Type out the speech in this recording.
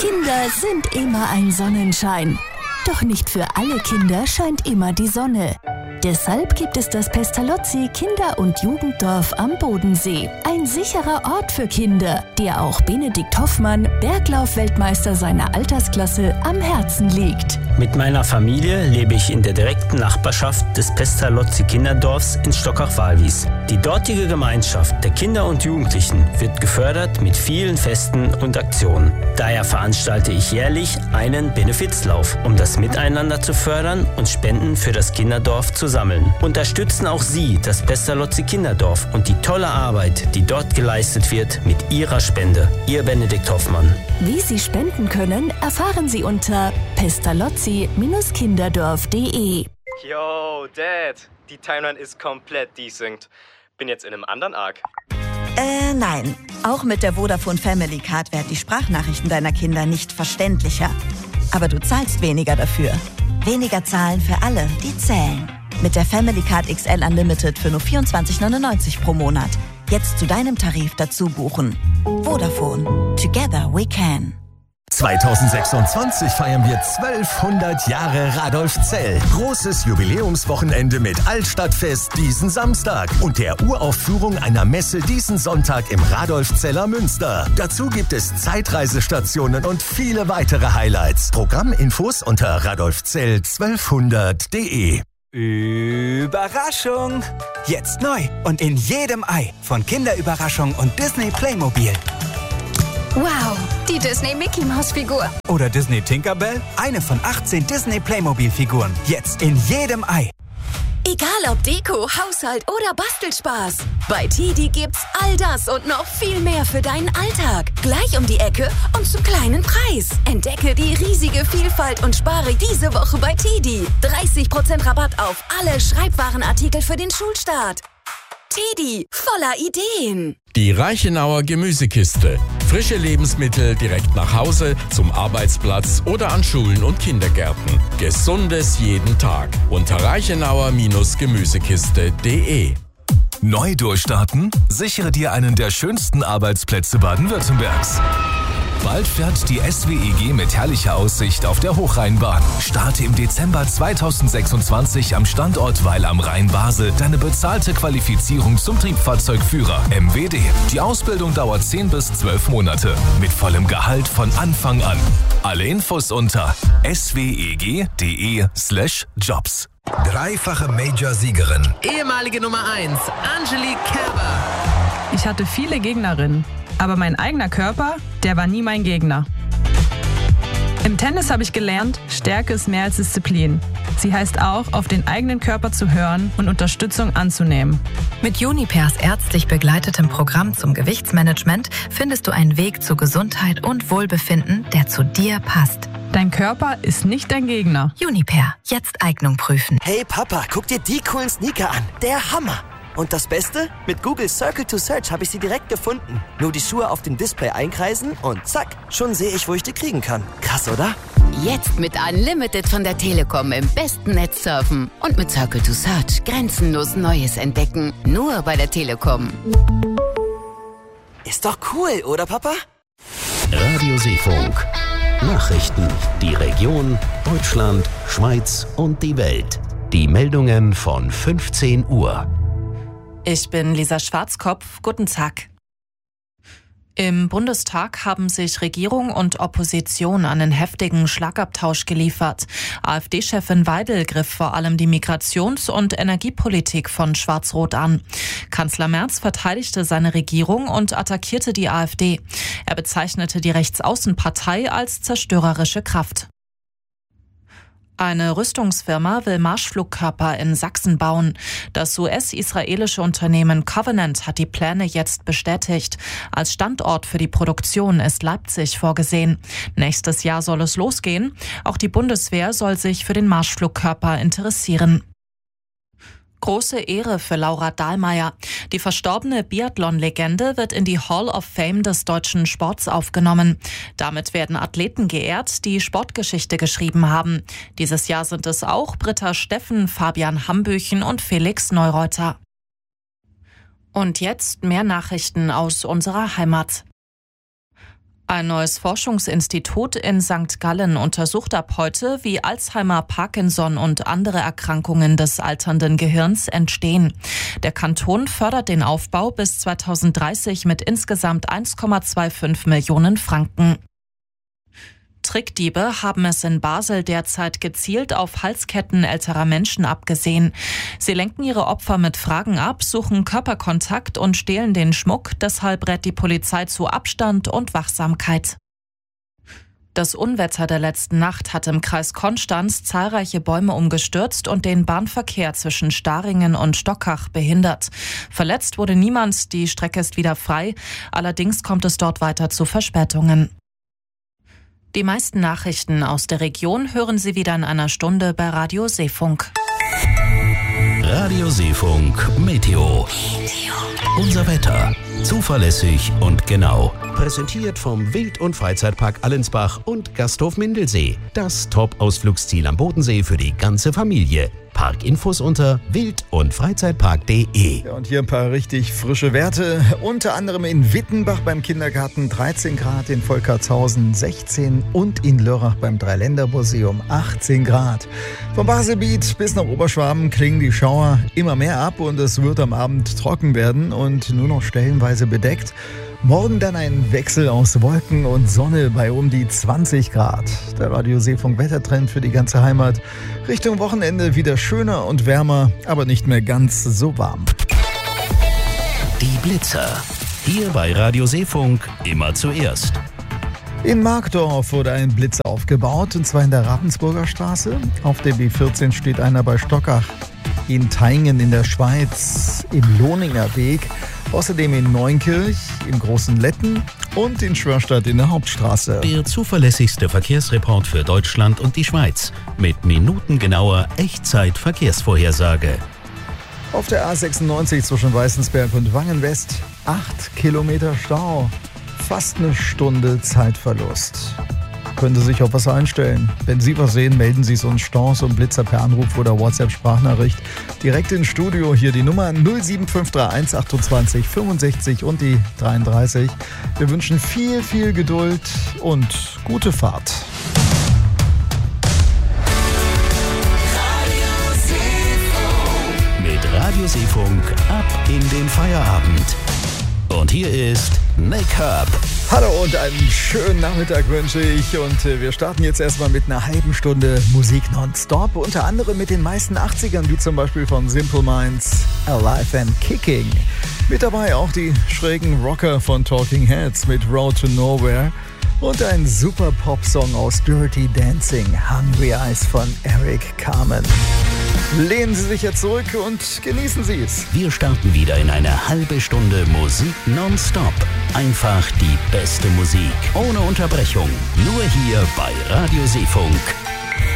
Kinder sind immer ein Sonnenschein. Doch nicht für alle Kinder scheint immer die Sonne. Deshalb gibt es das Pestalozzi Kinder- und Jugenddorf am Bodensee. Ein sicherer Ort für Kinder, der auch Benedikt Hoffmann, Berglauf-Weltmeister seiner Altersklasse, am Herzen liegt. Mit meiner Familie lebe ich in der direkten Nachbarschaft des Pestalozzi Kinderdorfs in Stockach-Walwies. Die dortige Gemeinschaft der Kinder und Jugendlichen wird gefördert mit vielen Festen und Aktionen. Daher veranstalte ich jährlich einen Benefizlauf, um das Miteinander zu fördern und Spenden für das Kinderdorf zu sammeln. Unterstützen auch Sie das Pestalozzi Kinderdorf und die tolle Arbeit, die dort geleistet wird, mit Ihrer Spende. Ihr Benedikt Hoffmann. Wie Sie spenden können, erfahren Sie unter pestalozzi-kinderdorf.de. Yo, Dad, die Timeline ist komplett desynced. Bin jetzt in einem anderen Arc. Nein. Auch mit der Vodafone Family Card werden die Sprachnachrichten deiner Kinder nicht verständlicher. Aber du zahlst weniger dafür. Weniger zahlen für alle, die zählen. Mit der Family Card XL Unlimited für nur 24,99 pro Monat. Jetzt zu deinem Tarif dazu buchen. Vodafone. Together we can. 2026 feiern wir 1200 Jahre Radolfzell. Großes Jubiläumswochenende mit Altstadtfest diesen Samstag und der Uraufführung einer Messe diesen Sonntag im Radolfzeller Münster. Dazu gibt es Zeitreisestationen und viele weitere Highlights. Programminfos unter radolfzell1200.de. Überraschung! Jetzt neu und in jedem Ei von Kinderüberraschung und Disney Playmobil. Wow, die Disney Mickey Maus Figur. Oder Disney Tinkerbell, eine von 18 Disney Playmobil Figuren. Jetzt in jedem Ei. Egal ob Deko, Haushalt oder Bastelspaß. Bei TiDi gibt's all das und noch viel mehr für deinen Alltag. Gleich um die Ecke und zum kleinen Preis. Entdecke die riesige Vielfalt und spare diese Woche bei TiDi. 30% Rabatt auf alle Schreibwarenartikel für den Schulstart. TiDi, voller Ideen. Die Reichenauer Gemüsekiste. Frische Lebensmittel direkt nach Hause, zum Arbeitsplatz oder an Schulen und Kindergärten. Gesundes jeden Tag. Unter reichenauer-gemüsekiste.de. Neu durchstarten? Sichere dir einen der schönsten Arbeitsplätze Baden-Württembergs. Bald fährt die SWEG mit herrlicher Aussicht auf der Hochrheinbahn. Starte im Dezember 2026 am Standort Weil am Rhein Basel deine bezahlte Qualifizierung zum Triebfahrzeugführer MWD. Die Ausbildung dauert 10 bis 12 Monate mit vollem Gehalt von Anfang an. Alle Infos unter sweg.de/jobs. Dreifache Major-Siegerin. Ehemalige Nummer 1, Angelique Kerber. Ich hatte viele Gegnerinnen, aber mein eigener Körper, der war nie mein Gegner. Im Tennis habe ich gelernt, Stärke ist mehr als Disziplin. Sie heißt auch, auf den eigenen Körper zu hören und Unterstützung anzunehmen. Mit Junipers ärztlich begleitetem Programm zum Gewichtsmanagement findest du einen Weg zu Gesundheit und Wohlbefinden, der zu dir passt. Dein Körper ist nicht dein Gegner. Juniper, jetzt Eignung prüfen. Hey Papa, guck dir die coolen Sneaker an. Der Hammer! Und das Beste? Mit Google Circle to Search habe ich sie direkt gefunden. Nur die Schuhe auf dem Display einkreisen und zack, schon sehe ich, wo ich die kriegen kann. Krass, oder? Jetzt mit Unlimited von der Telekom im besten Netz surfen. Und mit Circle to Search grenzenlos Neues entdecken. Nur bei der Telekom. Ist doch cool, oder Papa? Radio Seefunk. Nachrichten, die Region, Deutschland, Schweiz und die Welt. Die Meldungen von 15 Uhr. Ich bin Lisa Schwarzkopf. Guten Tag. Im Bundestag haben sich Regierung und Opposition einen heftigen Schlagabtausch geliefert. AfD-Chefin Weidel griff vor allem die Migrations- und Energiepolitik von Schwarz-Rot an. Kanzler Merz verteidigte seine Regierung und attackierte die AfD. Er bezeichnete die Rechtsaußenpartei als zerstörerische Kraft. Eine Rüstungsfirma will Marschflugkörper in Sachsen bauen. Das US-israelische Unternehmen Covenant hat die Pläne jetzt bestätigt. Als Standort für die Produktion ist Leipzig vorgesehen. Nächstes Jahr soll es losgehen. Auch die Bundeswehr soll sich für den Marschflugkörper interessieren. Große Ehre für Laura Dahlmeier. Die verstorbene Biathlon-Legende wird in die Hall of Fame des deutschen Sports aufgenommen. Damit werden Athleten geehrt, die Sportgeschichte geschrieben haben. Dieses Jahr sind es auch Britta Steffen, Fabian Hambüchen und Felix Neureuter. Und jetzt mehr Nachrichten aus unserer Heimat. Ein neues Forschungsinstitut in St. Gallen untersucht ab heute, wie Alzheimer, Parkinson und andere Erkrankungen des alternden Gehirns entstehen. Der Kanton fördert den Aufbau bis 2030 mit insgesamt 1,25 Millionen Franken. Trickdiebe haben es in Basel derzeit gezielt auf Halsketten älterer Menschen abgesehen. Sie lenken ihre Opfer mit Fragen ab, suchen Körperkontakt und stehlen den Schmuck. Deshalb rät die Polizei zu Abstand und Wachsamkeit. Das Unwetter der letzten Nacht hat im Kreis Konstanz zahlreiche Bäume umgestürzt und den Bahnverkehr zwischen Staringen und Stockach behindert. Verletzt wurde niemand, die Strecke ist wieder frei. Allerdings kommt es dort weiter zu Verspätungen. Die meisten Nachrichten aus der Region hören Sie wieder in einer Stunde bei Radio Seefunk. Radio Seefunk Meteo. Unser Wetter. Zuverlässig und genau. Präsentiert vom Wild- und Freizeitpark Allensbach und Gasthof Mindelsee. Das Top-Ausflugsziel am Bodensee für die ganze Familie. Parkinfos unter wild- und freizeitpark.de. Ja, und hier ein paar richtig frische Werte. Unter anderem in Wittenbach beim Kindergarten 13 Grad, in Volkertshausen 16 und in Lörrach beim Dreiländermuseum 18 Grad. Vom Baselbiet bis nach Oberschwaben klingen die Schauer immer mehr ab und es wird am Abend trocken werden und nur noch stellenweise bedeckt. Morgen dann ein Wechsel aus Wolken und Sonne bei um die 20 Grad. Der Radio Seefunk Wettertrend für die ganze Heimat. Richtung Wochenende wieder schöner und wärmer, aber nicht mehr ganz so warm. Die Blitzer. Hier bei Radio Seefunk immer zuerst. In Markdorf wurde ein Blitzer aufgebaut, und zwar in der Ravensburger Straße. Auf der B14 steht einer bei Stockach. In Taingen in der Schweiz, im Lohninger Weg. Außerdem in Neunkirch, im Großen Letten und in Schwörstadt in der Hauptstraße. Der zuverlässigste Verkehrsreport für Deutschland und die Schweiz. Mit minutengenauer Echtzeit-Verkehrsvorhersage. Auf der A96 zwischen Weißensberg und Wangen-West 8 Kilometer Stau. Fast eine Stunde Zeitverlust. Können Sie sich auf was einstellen? Wenn Sie was sehen, melden Sie es uns Staus und Blitzer per Anruf oder WhatsApp-Sprachnachricht. Direkt ins Studio, hier die Nummer 07531 28 65 und die 33. Wir wünschen viel, viel Geduld und gute Fahrt. Mit Radio Seefunk ab in den Feierabend. Und hier ist Nick Herb. Hallo und einen schönen Nachmittag wünsche ich. Und wir starten jetzt erstmal mit einer halben Stunde Musik nonstop. Unter anderem mit den meisten 80ern, wie zum Beispiel von Simple Minds, Alive and Kicking. Mit dabei auch die schrägen Rocker von Talking Heads mit Road to Nowhere. Und ein super Pop-Song aus Dirty Dancing, Hungry Eyes von Eric Carmen. Lehnen Sie sich jetzt zurück und genießen Sie es. Wir starten wieder in eine halbe Stunde Musik nonstop. Einfach die beste Musik, ohne Unterbrechung. Nur hier bei Radio Seefunk.